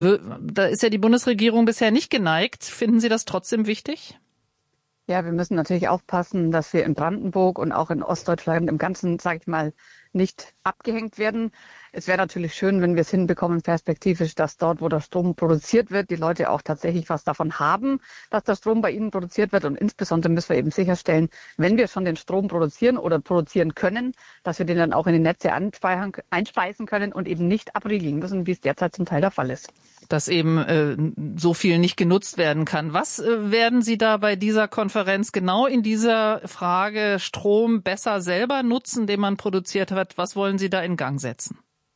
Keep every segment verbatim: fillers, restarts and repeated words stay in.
Da ist ja die Bundesregierung bisher nicht geneigt. Finden Sie das trotzdem wichtig? Ja, wir müssen natürlich aufpassen, dass wir in Brandenburg und auch in Ostdeutschland im Ganzen, sage ich mal, nicht abgehängt werden. Es wäre natürlich schön, wenn wir es hinbekommen, perspektivisch, dass dort, wo der Strom produziert wird, die Leute auch tatsächlich was davon haben, dass der Strom bei ihnen produziert wird. Und insbesondere müssen wir eben sicherstellen, wenn wir schon den Strom produzieren oder produzieren können, dass wir den dann auch in die Netze einspeisen können und eben nicht abriegeln müssen, wie es derzeit zum Teil der Fall ist. Dass eben äh, so viel nicht genutzt werden kann. Was äh, werden Sie da bei dieser Konferenz genau in dieser Frage Strom besser selber nutzen, den man produziert hat? Was wollen Sie da in Gang setzen?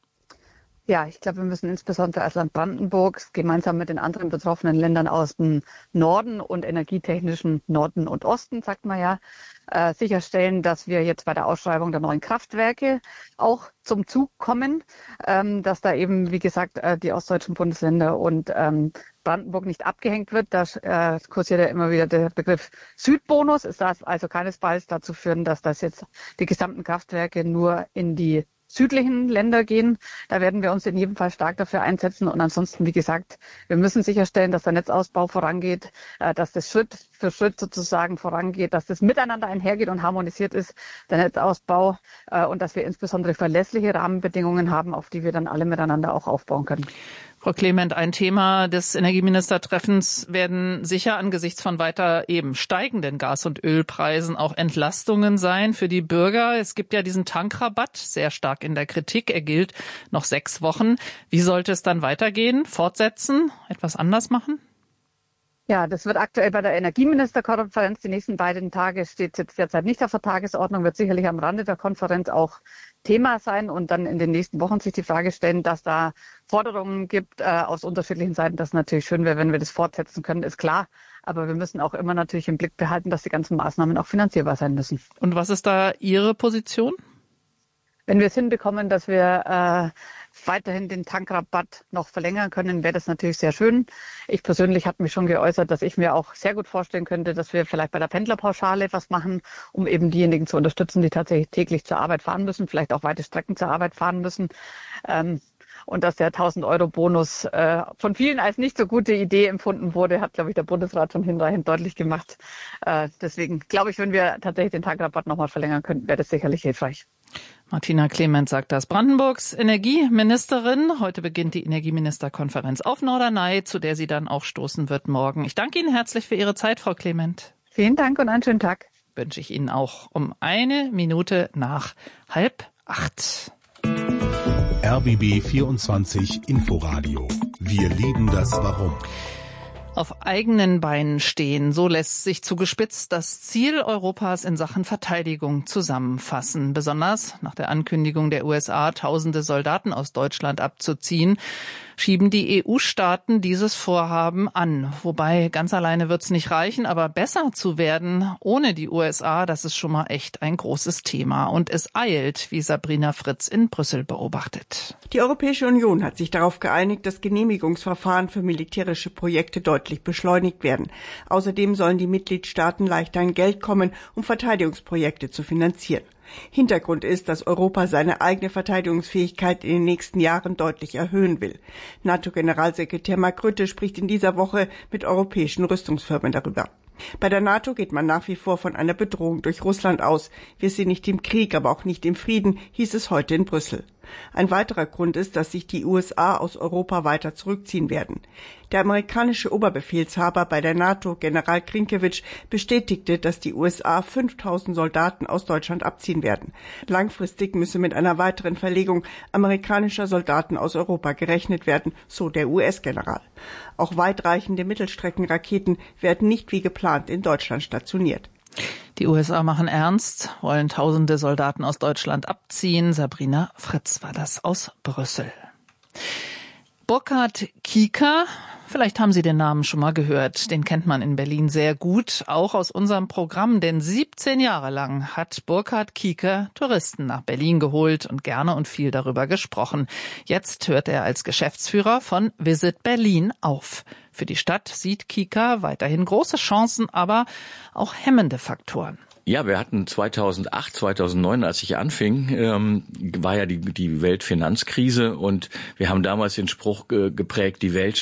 Ja, ich glaube, wir müssen insbesondere als Land Brandenburg gemeinsam mit den anderen betroffenen Ländern aus dem Norden und energietechnischen Norden und Osten, sagt man ja, äh, sicherstellen, dass wir jetzt bei der Ausschreibung der neuen Kraftwerke auch zum Zug kommen, ähm, dass da eben, wie gesagt, äh, die ostdeutschen Bundesländer und ähm, Brandenburg nicht abgehängt wird. Da äh, kursiert ja immer wieder der Begriff Südbonus. Es darf also keinesfalls dazu führen, dass das jetzt die gesamten Kraftwerke nur in die südlichen Länder gehen. Da werden wir uns in jedem Fall stark dafür einsetzen. Und ansonsten, wie gesagt, wir müssen sicherstellen, dass der Netzausbau vorangeht, dass das Schritt für Schritt sozusagen vorangeht, dass das miteinander einhergeht und harmonisiert ist, der Netzausbau, und dass wir insbesondere verlässliche Rahmenbedingungen haben, auf die wir dann alle miteinander auch aufbauen können. Frau Clement, ein Thema des Energieministertreffens werden sicher angesichts von weiter eben steigenden Gas- und Ölpreisen auch Entlastungen sein für die Bürger. Es gibt ja diesen Tankrabatt, sehr stark in der Kritik. Er gilt noch sechs Wochen. Wie sollte es dann weitergehen? Fortsetzen? Etwas anders machen? Ja, das wird aktuell bei der Energieministerkonferenz. Die nächsten beiden Tage steht jetzt derzeit nicht auf der Tagesordnung, wird sicherlich am Rande der Konferenz auch Thema sein und dann in den nächsten Wochen sich die Frage stellen, dass da Forderungen gibt äh, aus unterschiedlichen Seiten. Das natürlich schön wäre, wenn wir das fortsetzen können, ist klar. Aber wir müssen auch immer natürlich im Blick behalten, dass die ganzen Maßnahmen auch finanzierbar sein müssen. Und was ist da Ihre Position? Wenn wir es hinbekommen, dass wir äh, weiterhin den Tankrabatt noch verlängern können, wäre das natürlich sehr schön. Ich persönlich habe mich schon geäußert, dass ich mir auch sehr gut vorstellen könnte, dass wir vielleicht bei der Pendlerpauschale etwas machen, um eben diejenigen zu unterstützen, die tatsächlich täglich zur Arbeit fahren müssen, vielleicht auch weite Strecken zur Arbeit fahren müssen. Ähm, Und dass der tausend-Euro-Bonus äh, von vielen als nicht so gute Idee empfunden wurde, hat, glaube ich, der Bundesrat schon hinreichend deutlich gemacht. Äh, deswegen glaube ich, wenn wir tatsächlich den Tankrabatt nochmal verlängern könnten, wäre das sicherlich hilfreich. Martina Clement sagt das. Brandenburgs Energieministerin. Heute beginnt die Energieministerkonferenz auf Norderney, zu der sie dann auch stoßen wird morgen. Ich danke Ihnen herzlich für Ihre Zeit, Frau Clement. Vielen Dank und einen schönen Tag. Wünsche ich Ihnen auch um eine Minute nach halb acht. R B B vierundzwanzig Inforadio. Wir lieben das Warum. Auf eigenen Beinen stehen, so lässt sich zugespitzt das Ziel Europas in Sachen Verteidigung zusammenfassen. Besonders nach der Ankündigung der U S A, tausende Soldaten aus Deutschland abzuziehen, schieben die E U-Staaten dieses Vorhaben an. Wobei ganz alleine wird's nicht reichen, aber besser zu werden ohne die U S A, das ist schon mal echt ein großes Thema. Und es eilt, wie Sabrina Fritz in Brüssel beobachtet. Die Europäische Union hat sich darauf geeinigt, dass Genehmigungsverfahren für militärische Projekte deutlich beschleunigt werden. Außerdem sollen die Mitgliedstaaten leichter an Geld kommen, um Verteidigungsprojekte zu finanzieren. Hintergrund ist, dass Europa seine eigene Verteidigungsfähigkeit in den nächsten Jahren deutlich erhöhen will. NATO-Generalsekretär Mark Rutte spricht in dieser Woche mit europäischen Rüstungsfirmen darüber. Bei der NATO geht man nach wie vor von einer Bedrohung durch Russland aus. Wir sind nicht im Krieg, aber auch nicht im Frieden, hieß es heute in Brüssel. Ein weiterer Grund ist, dass sich die U S A aus Europa weiter zurückziehen werden. Der amerikanische Oberbefehlshaber bei der NATO, General Krinkewitsch, bestätigte, dass die U S A fünftausend Soldaten aus Deutschland abziehen werden. Langfristig müsse mit einer weiteren Verlegung amerikanischer Soldaten aus Europa gerechnet werden, so der U S-General. Auch weitreichende Mittelstreckenraketen werden nicht wie geplant in Deutschland stationiert. Die U S A machen ernst, wollen tausende Soldaten aus Deutschland abziehen. Sabrina Fritz war das aus Brüssel. Burkhard Kieker, vielleicht haben Sie den Namen schon mal gehört, den kennt man in Berlin sehr gut, auch aus unserem Programm, denn siebzehn Jahre lang hat Burkhard Kieker Touristen nach Berlin geholt und gerne und viel darüber gesprochen. Jetzt hört er als Geschäftsführer von Visit Berlin auf. Für die Stadt sieht Kieker weiterhin große Chancen, aber auch hemmende Faktoren. Ja, wir hatten zweitausendacht, zweitausendneun, als ich anfing, ähm, war ja die, die Weltfinanzkrise und wir haben damals den Spruch äh, geprägt, die Welt